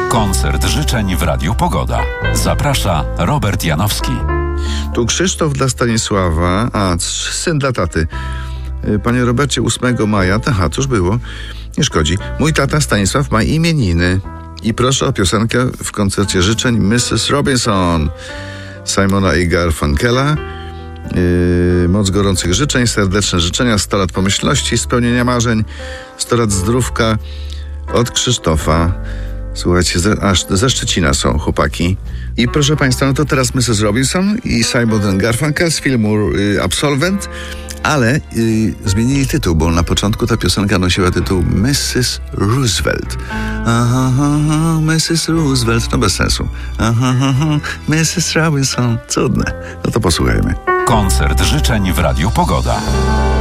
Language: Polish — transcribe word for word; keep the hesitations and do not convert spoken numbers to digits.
Koncert życzeń w Radiu Pogoda. Zaprasza Robert Janowski. Tu Krzysztof dla Stanisława, a syn dla taty. Panie Robercie, ósmego maja, aha, cóż było, nie szkodzi. Mój tata Stanisław ma imieniny i proszę o piosenkę w koncercie życzeń missus Robinson Simona i Garfunkela. Yy, moc gorących życzeń, serdeczne życzenia, sto lat pomyślności, spełnienia marzeń, sto lat zdrówka od Krzysztofa. Słuchajcie, ze, aż ze Szczecina są chłopaki. I proszę Państwa, no to teraz missus Robinson i Simon Garfunkel z filmu y, Absolvent, ale y, zmienili tytuł, bo na początku ta piosenka nosiła tytuł missus Roosevelt. Aha, aha, missus Roosevelt, no bez sensu. Aha, aha, missus Robinson, cudne. No to posłuchajmy. Koncert życzeń w Radiu Pogoda.